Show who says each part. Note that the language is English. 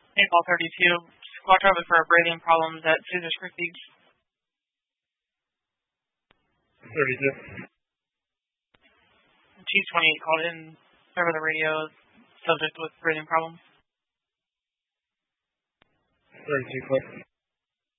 Speaker 1: Hey, call 32. Squad traffic for breathing problems at Caesars Creek Beach.
Speaker 2: 32.
Speaker 1: T28 called in over the radio, subject with breathing problems.
Speaker 2: 32 clear.